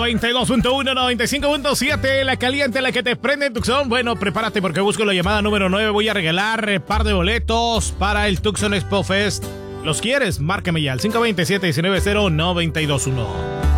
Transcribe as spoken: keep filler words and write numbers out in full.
noventa y dos punto uno, noventa y cinco punto siete, la caliente, la que te prende en Tucson. Bueno, prepárate porque busco la llamada número nueve. Voy a regalar eh, par de boletos para el Tucson Expo Fest. ¿Los quieres? Márcame ya al cinco dos siete, uno nueve cero, nueve dos uno.